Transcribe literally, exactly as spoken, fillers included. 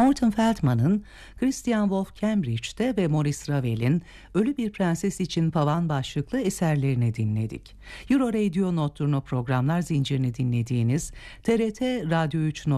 Morton Feldman'ın Christian Wolff Cambridge'de ve Maurice Ravel'in Ölü Bir Prenses için Pavan başlıklı eserlerini dinledik. Euro Radio Nocturno programlar zincirini dinlediğiniz T R T Radyo üç